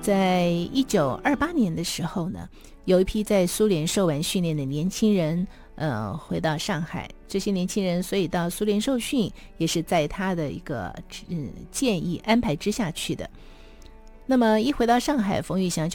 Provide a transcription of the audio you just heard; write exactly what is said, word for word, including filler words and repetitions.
在一九二八年的时候呢，有一批在苏联受完训练的年轻人呃，回到上海，这些年轻人所以到苏联受训也是在他的一个、嗯、建议安排之下去的。那么一回到上海，冯玉祥就